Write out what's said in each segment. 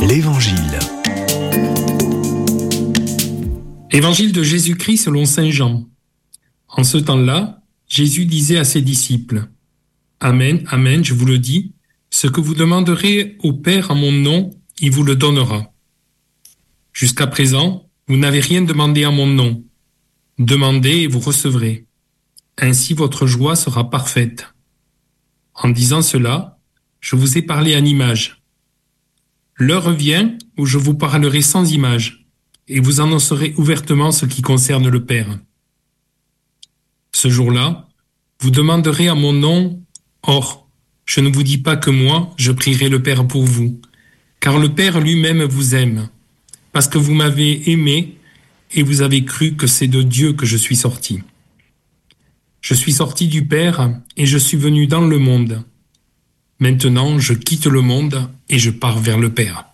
L'Évangile. Évangile de Jésus-Christ selon saint Jean. En ce temps-là, Jésus disait à ses disciples : Amen, amen, je vous le dis, ce que vous demanderez au Père en mon nom, il vous le donnera. Jusqu'à présent, vous n'avez rien demandé en mon nom. Demandez et vous recevrez. Ainsi votre joie sera parfaite. En disant cela, je vous ai parlé en images. L'heure vient où je vous parlerai sans image, et vous annoncerez ouvertement ce qui concerne le Père. Ce jour-là, vous demanderez en mon nom, or, je ne vous dis pas que moi, je prierai le Père pour vous, car le Père lui-même vous aime, parce que vous m'avez aimé et vous avez cru que c'est de Dieu que je suis sorti. Je suis sorti du Père et je suis venu dans le monde. Maintenant, je quitte le monde et je pars vers le Père.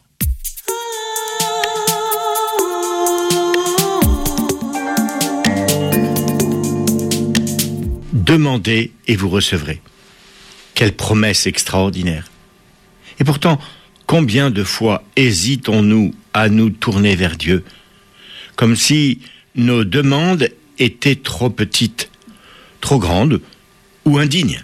Demandez et vous recevrez. Quelle promesse extraordinaire. Et pourtant, combien de fois hésitons-nous à nous tourner vers Dieu, comme si nos demandes étaient trop petites, trop grandes ou indignes.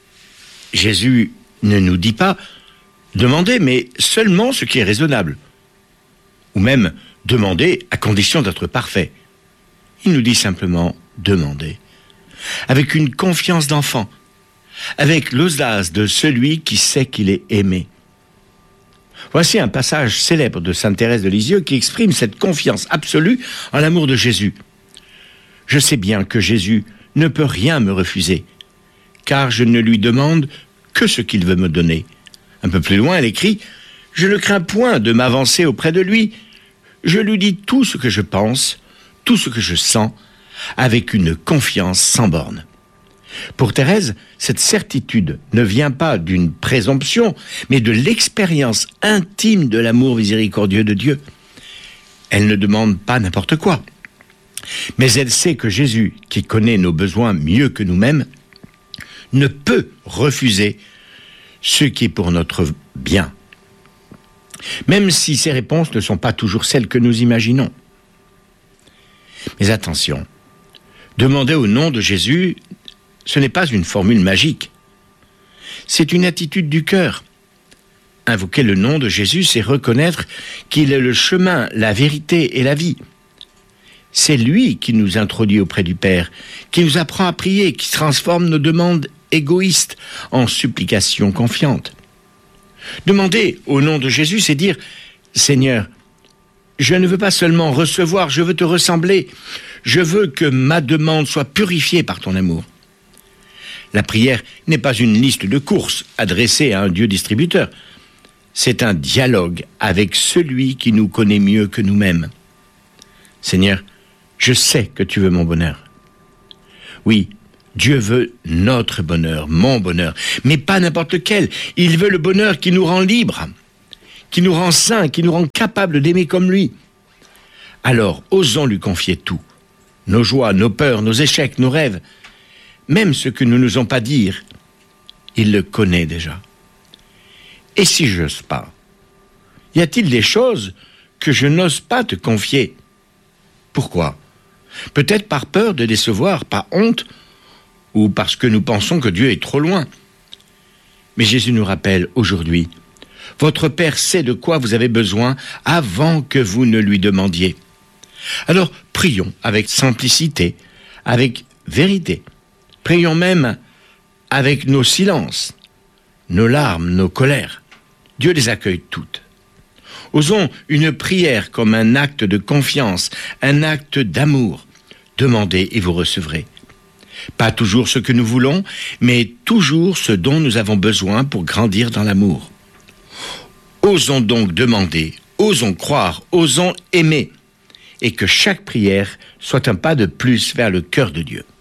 Jésus ne nous dit pas « demandez, mais seulement ce qui est raisonnable » ou même « demandez à condition d'être parfait ». Il nous dit simplement « demandez » avec une confiance d'enfant, avec l'audace de celui qui sait qu'il est aimé. Voici un passage célèbre de sainte Thérèse de Lisieux qui exprime cette confiance absolue en l'amour de Jésus. Je sais bien que Jésus ne peut rien me refuser, car je ne lui demande que ce qu'il veut me donner. Un peu plus loin, elle écrit « Je ne crains point de m'avancer auprès de lui. Je lui dis tout ce que je pense, tout ce que je sens, avec une confiance sans borne. » Pour Thérèse, cette certitude ne vient pas d'une présomption, mais de l'expérience intime de l'amour miséricordieux de Dieu. Elle ne demande pas n'importe quoi. Mais elle sait que Jésus, qui connaît nos besoins mieux que nous-mêmes, ne peut refuser ce qui est pour notre bien. Même si ces réponses ne sont pas toujours celles que nous imaginons. Mais attention, demander au nom de Jésus, ce n'est pas une formule magique. C'est une attitude du cœur. Invoquer le nom de Jésus, c'est reconnaître qu'il est le chemin, la vérité et la vie. C'est lui qui nous introduit auprès du Père, qui nous apprend à prier, qui transforme nos demandes égoïstes en supplications confiantes. Demander au nom de Jésus, c'est dire « Seigneur, je ne veux pas seulement recevoir, je veux te ressembler. Je veux que ma demande soit purifiée par ton amour. » La prière n'est pas une liste de courses adressée à un Dieu distributeur. C'est un dialogue avec celui qui nous connaît mieux que nous-mêmes. Seigneur, je sais que tu veux mon bonheur. Oui, Dieu veut notre bonheur, mon bonheur, mais pas n'importe lequel. Il veut le bonheur qui nous rend libres, qui nous rend saints, qui nous rend capables d'aimer comme lui. Alors, osons lui confier tout. Nos joies, nos peurs, nos échecs, nos rêves. Même ce que nous n'osons pas dire, il le connaît déjà. Et si je n'ose pas, y a-t-il des choses que je n'ose pas te confier ? Pourquoi ? Peut-être par peur de décevoir, par honte, ou parce que nous pensons que Dieu est trop loin. Mais Jésus nous rappelle aujourd'hui, votre Père sait de quoi vous avez besoin avant que vous ne lui demandiez. Alors prions avec simplicité, avec vérité. Prions même avec nos silences, nos larmes, nos colères. Dieu les accueille toutes. Osons une prière comme un acte de confiance, un acte d'amour. Demandez et vous recevrez. Pas toujours ce que nous voulons, mais toujours ce dont nous avons besoin pour grandir dans l'amour. Osons donc demander, osons croire, osons aimer, et que chaque prière soit un pas de plus vers le cœur de Dieu.